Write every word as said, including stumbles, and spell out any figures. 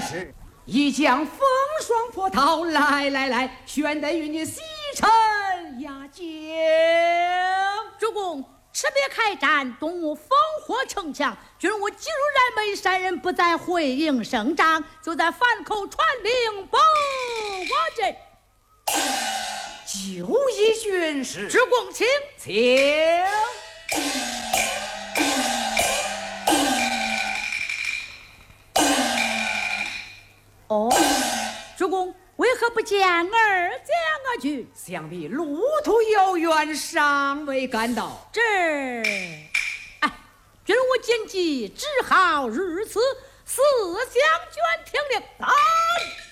事，一将风霜破涛，来来来，宣得与你西城压境。 主公，赤壁开战，东吴烽火城墙，军务进入然眉山人不再回应声张，就在反口传令报我阵。 就依军师， 主公请请。 哦，主公为何不见儿将而去？ 想必路途遥远，尚未赶到。 这，哎，军务紧急，只好如此。四将军听令，来。